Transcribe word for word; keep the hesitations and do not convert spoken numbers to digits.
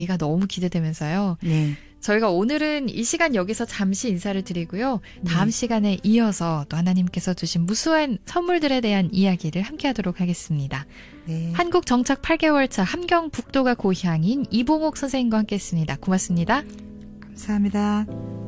이가 너무 기대되면서요. 네. 저희가 오늘은 이 시간 여기서 잠시 인사를 드리고요. 다음 네. 시간에 이어서 또 하나님께서 주신 무수한 선물들에 대한 이야기를 함께 하도록 하겠습니다. 네. 한국 정착 팔 개월 차 함경북도가 고향인 이봉옥 선생님과 함께 했습니다. 고맙습니다. 감사합니다.